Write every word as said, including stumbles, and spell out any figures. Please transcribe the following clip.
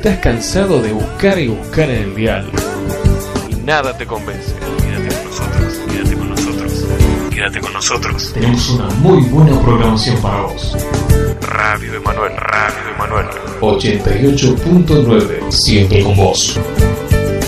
estás cansado de buscar y buscar en el dial y nada te convence, quédate con nosotros, quédate con nosotros, quédate con nosotros. tenemos una muy buena programación para vos. Radio Emanuel, Radio Emanuel ochenta y ocho punto nueve, siempre con vos.